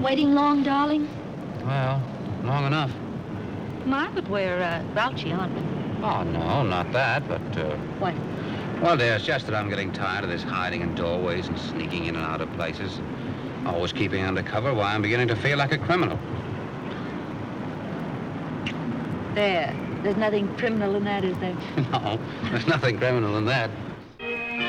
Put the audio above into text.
been waiting long, darling? Well, long enough. My, but we're grouchy, aren't we? Oh, no, not that, but, What? Well, dear, it's just that I'm getting tired of this hiding in doorways and sneaking in and out of places. Always keeping undercover. Why, I'm beginning to feel like a criminal. There's nothing criminal in that, is there? No, there's nothing criminal in that.